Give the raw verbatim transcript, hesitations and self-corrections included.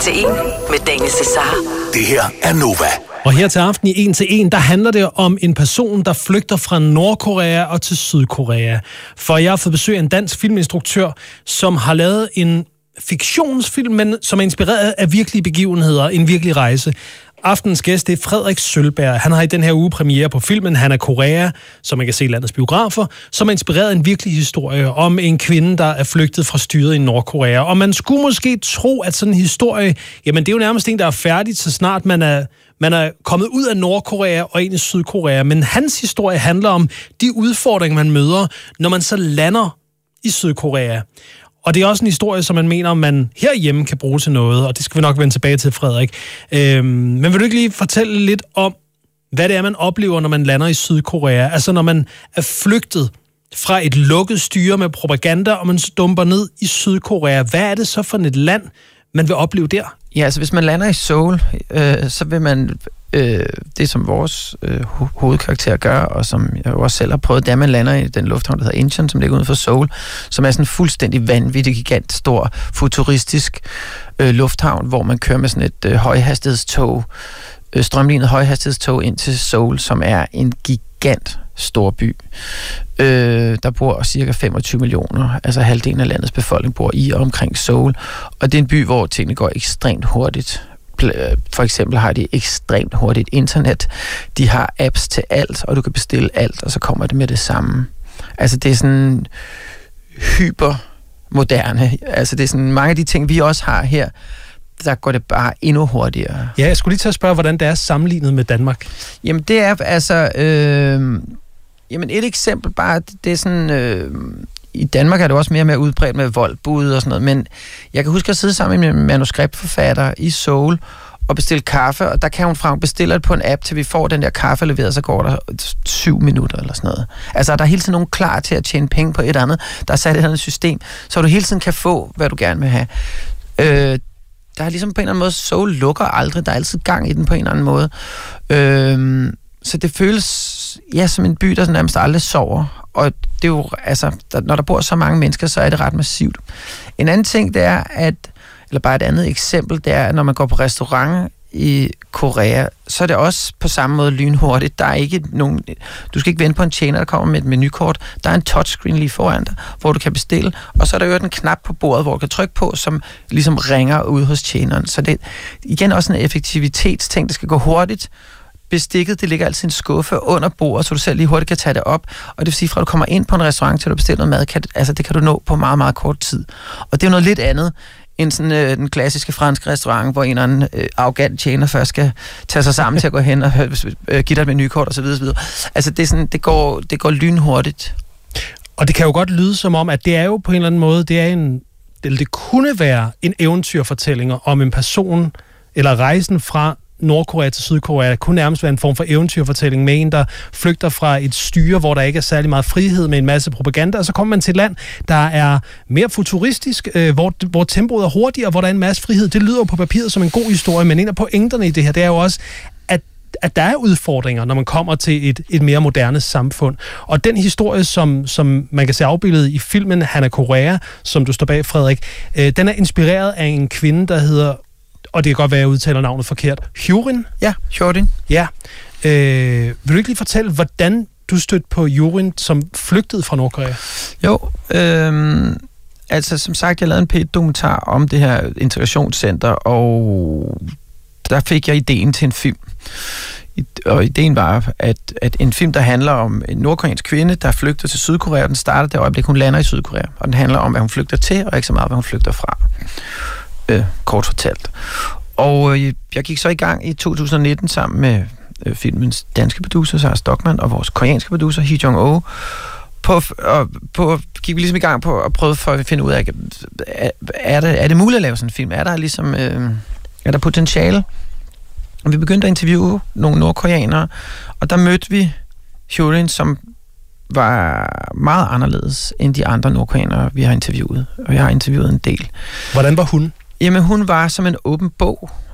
til en med Daniel Cesar. Det her er Nova. Og her til aften i en til en, der handler det om en person, der flygter fra Nordkorea og til Sydkorea. For jeg har fået besøg af en dansk filminstruktør, som har lavet en fiktionsfilm, men som er inspireret af virkelige begivenheder, en virkelig rejse. Aftenens gæst, det er Frederik Sølberg. Han har i den her uge premiere på filmen Han er Korea, som man kan se i landets biografer, som er inspireret af en virkelig historie om en kvinde, der er flygtet fra styret i Nordkorea. Og man skulle måske tro, at sådan en historie, jamen det er jo nærmest en, der er færdigt, så snart man er, man er kommet ud af Nordkorea og ind i Sydkorea. Men hans historie handler om de udfordringer, man møder, når man så lander i Sydkorea. Og det er også en historie, som man mener, man herhjemme kan bruge til noget, og det skal vi nok vende tilbage til, Frederik. Øhm, men vil du ikke lige fortælle lidt om, hvad det er, man oplever, når man lander i Sydkorea? Altså, når man er flygtet fra et lukket styre med propaganda, og man stumper ned i Sydkorea. Hvad er det så for et land, man vil opleve der? Ja, altså hvis man lander i Seoul, øh, så vil man... Øh, det, som vores øh, ho- hovedkarakter gør, og som jeg også selv har prøvet, da man lander i den lufthavn, der hedder Incheon, som ligger uden for Seoul, som er sådan en fuldstændig vanvittig, gigant, stor, futuristisk øh, lufthavn, hvor man kører med sådan et øh, højhastighedstog, øh, strømlignet højhastighedstog ind til Seoul, som er en gigant stor by. Øh, der bor cirka femogtyve millioner, altså halvdelen af landets befolkning bor i og omkring Seoul, og det er en by, hvor tingene går ekstremt hurtigt. For eksempel har de ekstremt hurtigt internet. De har apps til alt, og du kan bestille alt, og så kommer det med det samme. Altså, det er sådan hypermoderne. Altså, det er sådan mange af de ting, vi også har her, der går det bare endnu hurtigere. Ja, jeg skulle lige til at spørge, hvordan det er sammenlignet med Danmark. Jamen, det er altså... Øh, jamen, et eksempel bare, det er sådan... Øh, I Danmark er det også mere og mere udbredt med voldbud og sådan noget, men jeg kan huske at sidde sammen med en manuskriptforfatter i Seoul og bestille kaffe, og der kan hun fra, hun bestiller det på en app, til vi får den der kaffe leveret, så går der syv minutter eller sådan noget. Altså, der er hele tiden nogen klar til at tjene penge på et andet, der er sat et andet system, så du hele tiden kan få, hvad du gerne vil have. Øh, der er ligesom på en eller anden måde, Seoul lukker aldrig, der er altid gang i den på en eller anden måde. Øh, så det føles, ja, som en by, der nærmest aldrig sover. Og det er jo, altså, der, når der bor så mange mennesker, så er det ret massivt. En anden ting, det er, at, eller bare et andet eksempel, det er, at når man går på restaurant i Korea, så er det også på samme måde lynhurtigt. Der er ikke nogen, du skal ikke vente på en tjener, der kommer med et menukort. Der er en touchscreen lige foran dig, hvor du kan bestille, og så er der jo en knap på bordet, hvor du kan trykke på, som ligesom ringer ud hos tjeneren. Så det er igen også en effektivitetsting, der skal gå hurtigt. Bestikket, det ligger altid en skuffe under bordet, så du selv lige hurtigt kan tage det op. Og det vil sige, fra du kommer ind på en restaurant, til du bestiller noget mad, kan, altså det kan du nå på meget, meget kort tid. Og det er jo noget lidt andet end sådan, øh, den klassiske franske restaurant, hvor en eller anden øh, arrogant tjener først skal tage sig sammen til at gå hen og øh, give dig et menukort osv. osv. Altså det, er sådan, det, går, det går lynhurtigt. Og det kan jo godt lyde som om, at det er jo på en eller anden måde, det er en, eller det kunne være en eventyrfortælling om en person, eller rejsen fra Nordkorea til Sydkorea kunne nærmest være en form for eventyrfortælling med en, der flygter fra et styre, hvor der ikke er særlig meget frihed med en masse propaganda, og så kommer man til et land, der er mere futuristisk, øh, hvor, hvor tempoet er hurtigere, hvor der er en masse frihed. Det lyder jo på papiret som en god historie, men en af pointerne i det her, det er jo også, at at der er udfordringer, når man kommer til et, et mere moderne samfund. Og den historie, som, som man kan se afbildet i filmen Han er Korea, som du står bag, Frederik, øh, den er inspireret af en kvinde, der hedder, og det kan godt være, at jeg udtaler navnet forkert, Hyorin? Ja, Hyorin. Ja. Øh, vil du ikke lige fortælle, hvordan du stødte på Hyorin, som flygtede fra Nordkorea? Jo, øh, altså som sagt, jeg lavede en P et-dokumentar om det her integrationscenter, og der fik jeg ideen til en film. Og ideen var, at, at en film, der handler om en nordkoreansk kvinde, der flygter til Sydkorea, den starter det øjeblik, hun lander i Sydkorea. Og den handler om, hvad hun flygter til, og ikke så meget, hvad hun flygter fra. Øh, kort fortalt. Og øh, jeg gik så i gang i to tusind nitten sammen med øh, filmens danske producer, Sara Stockmann, og vores koreanske producer, Hee Jong-oh, på, og, på, gik vi ligesom i gang på at prøve for at finde ud af, er, er, det, er det muligt at lave sådan en film? Er der ligesom, øh, er der potentiale? Og vi begyndte at interviewe nogle nordkoreanere, og der mødte vi Hyorin, som var meget anderledes end de andre nordkoreanere, vi har interviewet. Og jeg har interviewet en del. Hvordan var hun? Jamen, hun var som en åben bog.